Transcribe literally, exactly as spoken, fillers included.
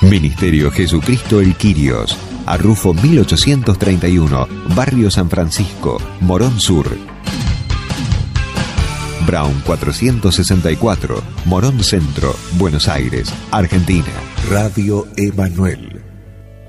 Ministerio Jesucristo El Quirios, Arrufo mil ochocientos treinta y uno, Barrio San Francisco, Morón Sur. Brown cuatrocientos sesenta y cuatro, Morón Centro, Buenos Aires, Argentina. Radio Emanuel.